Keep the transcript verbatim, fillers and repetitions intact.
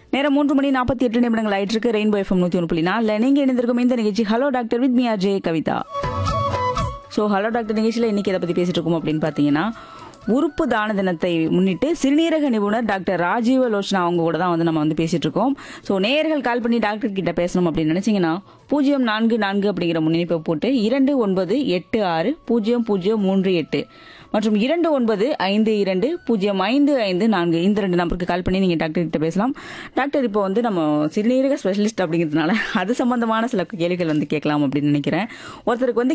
நேரம் மூன்று மணி நாற்பத்தி எட்டு நிமிடங்கள் ஆயிட்டு இருக்கு. ரெயின்போ எஃப்எம் நூத்தி ஒன்று புள்ளி நாலுல நீங்க இணைந்திருக்கும் இந்த நிகழ்ச்சி hello doctor with Mia J Kavitha. So hello doctor நிகழ்ச்சியில் இன்னைக்கு எதை பத்தி பேசிட்டு இருக்கோம் அப்படின்னு பாத்தீங்கன்னா, உறுப்பு தான தினத்தை முன்னிட்டு சிறுநீரக நிபுணர் டாக்டர் ராஜீவ லோச்சனா அவங்க கூட தான் வந்து நம்ம வந்து பேசிட்டு இருக்கோம். ஸோ நேயர்கள் கால் பண்ணி டாக்டர் கிட்ட பேசணும் அப்படின்னு நினைச்சீங்கன்னா பூஜ்ஜியம் நான்கு நான்கு அப்படிங்கிற முன்னிணைப்பை போட்டு இரண்டு ஒன்பது எட்டு ஆறு பூஜ்ஜியம் பூஜ்ஜியம் மூன்று எட்டு மற்றும் இரண்டு ஒன்பது ஐந்து இரண்டு பூஜ்ஜியம் ஐந்து ஐந்து நான்கு இந்த ரெண்டு நம்பருக்கு கால் பண்ணி நீங்க டாக்டர் கிட்ட பேசலாம். டாக்டர், இப்போ வந்து நம்ம சிறுநீரக ஸ்பெஷலிஸ்ட் அப்படிங்கிறதுனால அது சம்பந்தமான சில கேள்விகள் வந்து கேட்கலாம் அப்படின்னு நினைக்கிறேன். ஒருத்தருக்கு வந்து